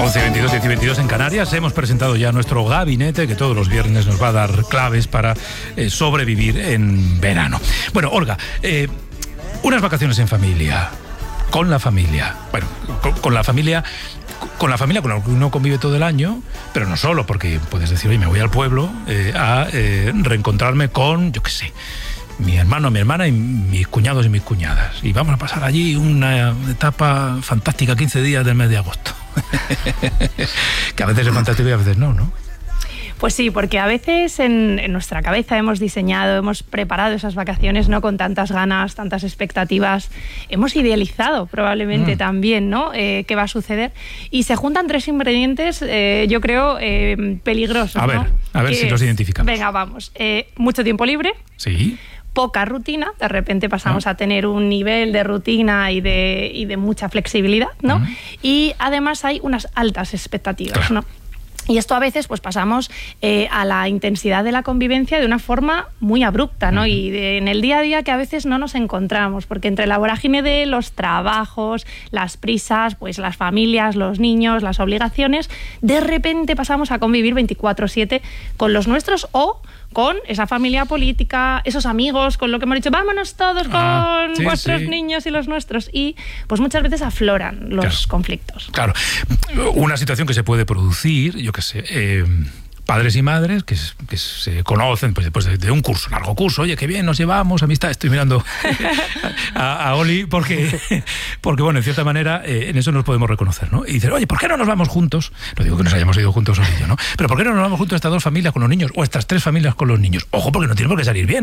11:22, 10:22 en Canarias. Hemos presentado ya nuestro gabinete que todos los viernes nos va a dar claves para sobrevivir en verano. Bueno, Olga, unas vacaciones en familia, con la familia. Bueno, con la familia con la que uno convive todo el año, pero no solo, porque puedes decir, oye, me voy al pueblo a reencontrarme con, yo qué sé, mi hermano, mi hermana y mis cuñados y mis cuñadas. Y vamos a pasar allí una etapa fantástica, 15 días del mes de agosto. Que a veces es fantástico y a veces no, ¿no? Pues sí, porque a veces en nuestra cabeza hemos diseñado, hemos preparado esas vacaciones no con tantas ganas, tantas expectativas, hemos idealizado probablemente también, ¿no? ¿Qué va a suceder? Y se juntan tres ingredientes, yo creo, peligrosos, ¿no? A ver si los identificamos. Venga, vamos. Mucho tiempo libre. Sí. Poca rutina, de repente pasamos a tener un nivel de rutina y de mucha flexibilidad, ¿no? Y además hay unas altas expectativas, ¿no? Y esto a veces pues pasamos a la intensidad de la convivencia de una forma muy abrupta, ¿no? Y en el día a día que a veces no nos encontramos, porque entre la vorágine de los trabajos, las prisas, pues las familias, los niños, las obligaciones, de repente pasamos a convivir 24/7 con los nuestros o con esa familia política, esos amigos, con lo que hemos dicho, vámonos todos con vuestros niños y los nuestros. Y pues muchas veces afloran los conflictos. Claro, una situación que se puede producir, yo qué sé, padres y madres que se conocen pues después de un curso, largo curso, oye, qué bien, nos llevamos, amistad. Estoy mirando a Oli porque bueno, en cierta manera en eso nos podemos reconocer, ¿no? Y dicen, oye, ¿por qué no nos vamos juntos? No digo que nos hayamos ido juntos, Oli y yo, ¿no? Pero ¿por qué no nos vamos juntos estas dos familias con los niños o estas tres familias con los niños? Ojo, porque no tiene por qué salir bien.